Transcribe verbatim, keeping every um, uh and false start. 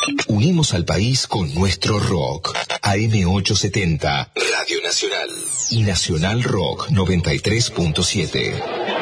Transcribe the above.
Unimos al país con nuestro rock. A M ochocientos setenta, Radio Nacional. Y Nacional Rock noventa y tres punto siete.